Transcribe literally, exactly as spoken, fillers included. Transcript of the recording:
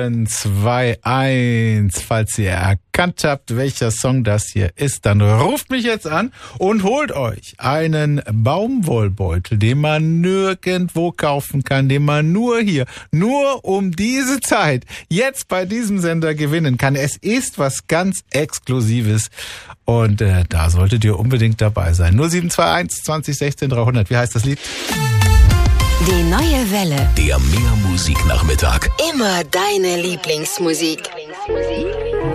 sieben zwei eins. Falls ihr erkannt habt, welcher Song das hier ist, dann ruft mich jetzt an und holt euch einen Baumwollbeutel, den man nirgendwo kaufen kann, den man nur hier, nur um diese Zeit, jetzt bei diesem Sender gewinnen kann. Es ist was ganz Exklusives und äh, da solltet ihr unbedingt dabei sein. null sieben zwei eins zwanzig sechzehn dreihundert. Wie heißt das Lied? Die neue Welle. Der Mehr Musik Nachmittag. Immer deine Lieblingsmusik. Lieblingsmusik.